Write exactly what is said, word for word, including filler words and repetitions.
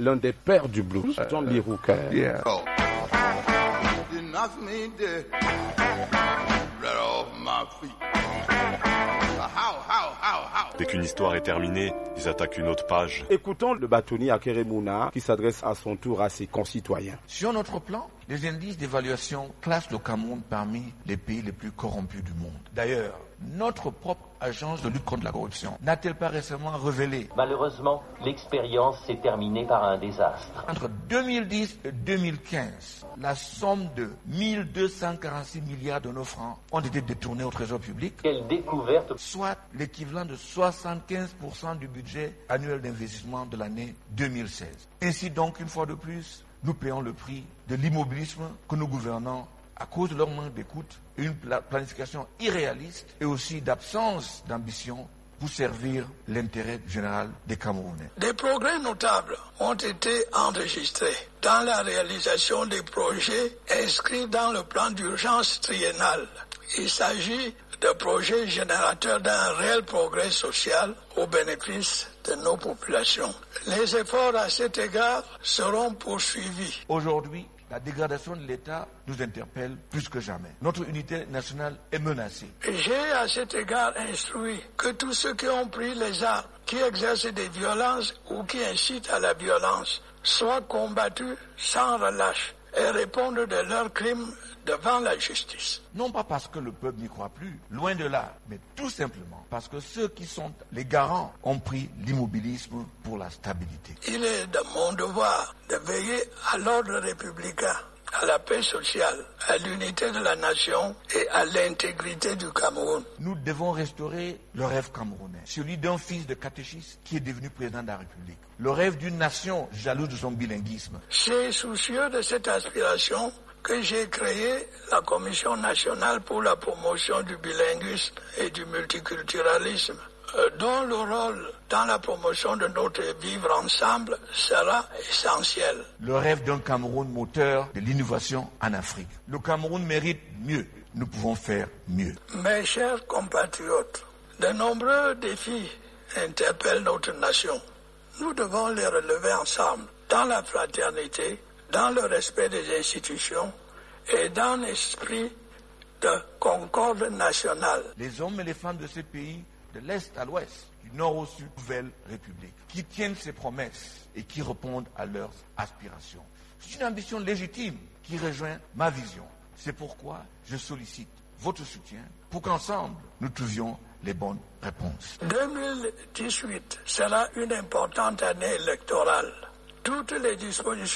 l'un des pères du blues, John Lee Hooker. Yeah. Oh. You knock me dead, right off my feet. How, how, how, how? Dès qu'une histoire est terminée, ils attaquent une autre page. Écoutons le bâtonnier Akeremouna qui s'adresse à son tour à ses concitoyens. Sur notre plan, les indices d'évaluation classent le Cameroun parmi les pays les plus corrompus du monde. D'ailleurs, notre propre agence de lutte contre la corruption n'a-t-elle pas récemment révélé? Malheureusement, l'expérience s'est terminée par un désastre. Entre deux mille dix et deux mille quinze, la somme de mille deux cent quarante-six milliards de nos francs ont été détournés au trésor public. Quelle découverte! Soit l'équivalent de soixante-quinze pour cent du budget annuel d'investissement de l'année deux mille seize. Ainsi donc, une fois de plus, nous payons le prix de l'immobilisme que nos gouvernants, à cause de leur manque d'écoute, une planification irréaliste et aussi d'absence d'ambition pour servir l'intérêt général des Camerounais. Des progrès notables ont été enregistrés dans la réalisation des projets inscrits dans le plan d'urgence triennal. Il s'agit de projets générateurs d'un réel progrès social au bénéfice de nos populations. Les efforts à cet égard seront poursuivis. Aujourd'hui, la dégradation de l'État nous interpelle plus que jamais. Notre unité nationale est menacée. J'ai à cet égard instruit que tous ceux qui ont pris les armes, qui exercent des violences ou qui incitent à la violence, soient combattus sans relâche et répondent de leurs crimes devant la justice. Non pas parce que le peuple n'y croit plus, loin de là, mais tout simplement parce que ceux qui sont les garants ont pris l'immobilisme pour la stabilité. Il est de mon devoir de veiller à l'ordre républicain, à la paix sociale, à l'unité de la nation et à l'intégrité du Cameroun. Nous devons restaurer le rêve camerounais, celui d'un fils de catéchiste qui est devenu président de la République. Le rêve d'une nation jalouse de son bilinguisme. C'est soucieux de cette aspiration que j'ai créé la Commission nationale pour la promotion du bilinguisme et du multiculturalisme, euh, dont le rôle dans la promotion de notre vivre ensemble sera essentiel. Le rêve d'un Cameroun moteur de l'innovation en Afrique. Le Cameroun mérite mieux. Nous pouvons faire mieux. Mes chers compatriotes, de nombreux défis interpellent notre nation. Nous devons les relever ensemble, dans la fraternité, dans le respect des institutions et dans l'esprit de concorde nationale. Les hommes et les femmes de ces pays, de l'Est à l'Ouest, du Nord au Sud, nouvelle République, qui tiennent ses promesses et qui répondent à leurs aspirations. C'est une ambition légitime qui rejoint ma vision. C'est pourquoi je sollicite votre soutien pour qu'ensemble, nous trouvions les bonnes réponses. deux mille dix-huit sera une importante année électorale. Toutes les dispositions